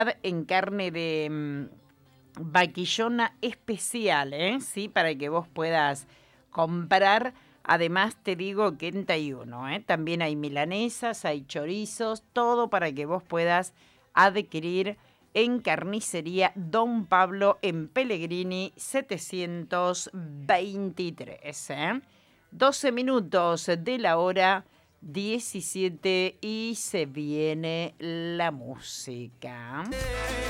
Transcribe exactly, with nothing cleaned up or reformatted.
en carne de mm, vaquillona especial, ¿eh? Sí, para que vos puedas comprar. Además te digo que en Taiuno, ¿eh? También hay milanesas, hay chorizos, todo para que vos puedas adquirir en Carnicería Don Pablo en Pellegrini setecientos veintitrés. ¿eh? doce minutos de la hora diecisiete y se viene la música.